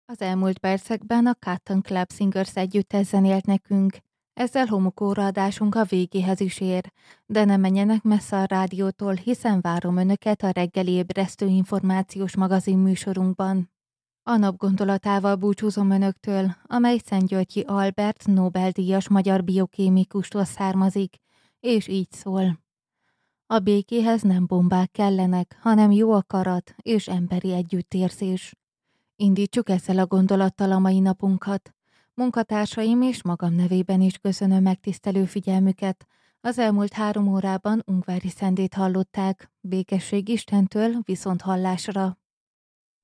Az elmúlt percekben a Cotton Club Singers együttes zenélt nekünk. Ezzel homokóraadásunk a végéhez is ér, de ne menjenek messze a rádiótól, hiszen várom önöket a reggeli ébresztő információs magazin műsorunkban. A nap gondolatával búcsúzom önöktől, amely Szentgyörgyi Albert Nobel-díjas magyar biokémikustól származik, és így szól. A békéhez nem bombák kellenek, hanem jó akarat és emberi együttérzés. Indítsuk ezzel a gondolattal a mai napunkat. Munkatársaim és magam nevében is köszönöm megtisztelő figyelmüket. Az elmúlt 3 órában Ungvári Szendét hallották. Békesség Istentől, viszont hallásra!